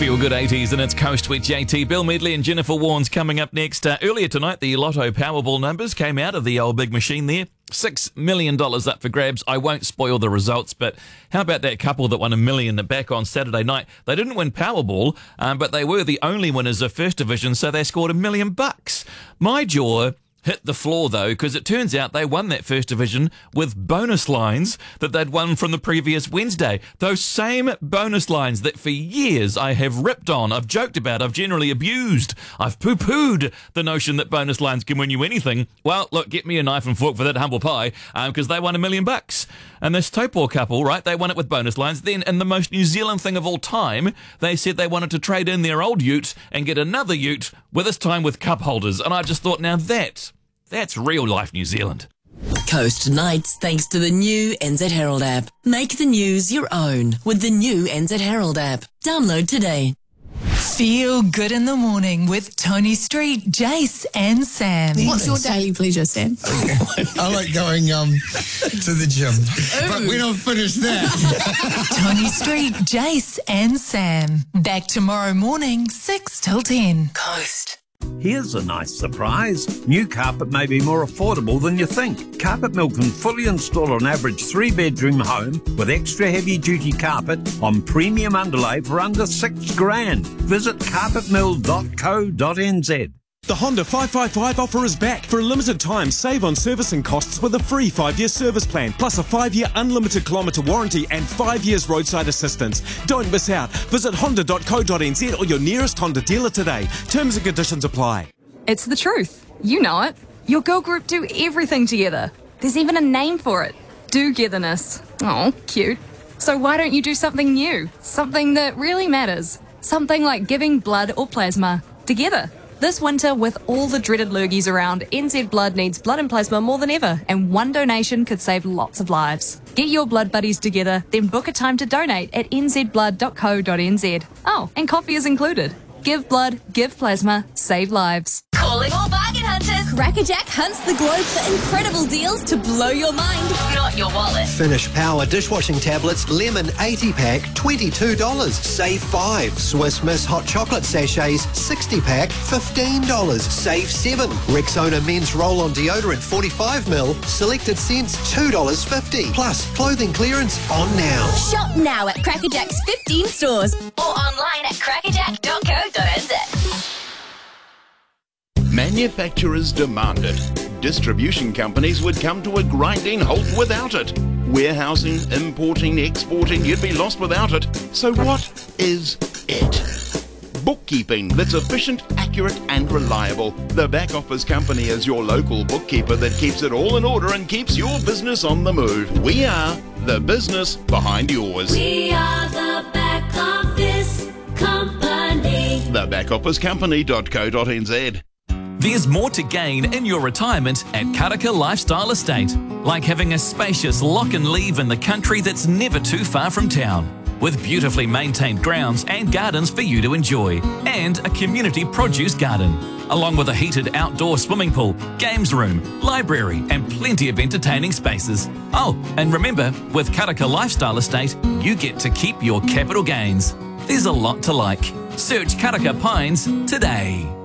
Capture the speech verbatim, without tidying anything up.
Feel Good eighties and it's Coast with J T. Bill Medley and Jennifer Warnes coming up next. Uh, earlier tonight, the Lotto Powerball numbers came out of the old big machine there. Six million dollars up for grabs. I won't spoil the results, but how about that couple that won a million back on Saturday night? They didn't win Powerball, um, but they were the only winners of First Division, so they scored a million bucks. My jaw hit the floor, though, because it turns out they won that First Division with bonus lines that they'd won from the previous Wednesday. Those same bonus lines that for years I have ripped on, I've joked about, I've generally abused. I've poo-pooed the notion that bonus lines can win you anything. Well, look, get me a knife and fork for that humble pie, because um, they won a million bucks. And this Taupō couple, right, they won it with bonus lines. Then, in the most New Zealand thing of all time, they said they wanted to trade in their old ute and get another ute, with this time with cup holders. And I just thought, now that... that's real life New Zealand. Coast Nights, thanks to the new N Z Herald app. Make the news your own with the new N Z Herald app. Download today. Feel good in the morning with Tony Street, Jace and Sam. What's your daily pleasure, Sam? I like going um to the gym. Ooh. But we don't finish that. Tony Street, Jace and Sam. Back tomorrow morning, six till ten. Coast. Here's a nice surprise. New carpet may be more affordable than you think. Carpet Mill can fully install an average three-bedroom home with extra heavy-duty carpet on premium underlay for under six grand. Visit carpet mill dot co dot n z. The Honda five five five offer is back. For a limited time, save on servicing costs with a free five-year service plan, plus a five-year unlimited kilometre warranty and five years roadside assistance. Don't miss out. Visit honda dot co dot n z or your nearest Honda dealer today. Terms and conditions apply. It's the truth. You know it. Your girl group do everything together. There's even a name for it. Do-getherness. Oh, cute. So why don't you do something new? Something that really matters. Something like giving blood or plasma together. This winter, with all the dreaded lurgies around, N Z Blood needs blood and plasma more than ever, and one donation could save lots of lives. Get your blood buddies together, then book a time to donate at n z blood dot co dot n z. Oh, and coffee is included. Give blood, give plasma, save lives. Calling all bargain hunters. Crackerjack hunts the globe for incredible deals to blow your mind, not your wallet. Finish Power dishwashing tablets, lemon eighty pack, twenty-two dollars. Save five. Swiss Miss hot chocolate sachets, sixty pack, fifteen dollars. Save seven. Rexona men's roll-on deodorant, forty-five mil, selected scents, two dollars fifty. Plus, clothing clearance on now. Shop now at Crackerjack's fifteen stores or online at crackerjack dot co dot n z. Manufacturers demand it. Distribution companies would come to a grinding halt without it. Warehousing, importing, exporting, you'd be lost without it. So what is it? Bookkeeping that's efficient, accurate and reliable. The Back Office Company is your local bookkeeper that keeps it all in order and keeps your business on the move. We are the business behind yours. We are the Back Office Company. the back office company dot co dot n z. There's more to gain in your retirement at Karaka Lifestyle Estate, like having a spacious lock and leave in the country that's never too far from town, with beautifully maintained grounds and gardens for you to enjoy, and a community produce garden, along with a heated outdoor swimming pool, games room, library and plenty of entertaining spaces. Oh, and remember, with Karaka Lifestyle Estate, you get to keep your capital gains. There's a lot to like. Search Karaka Pines today.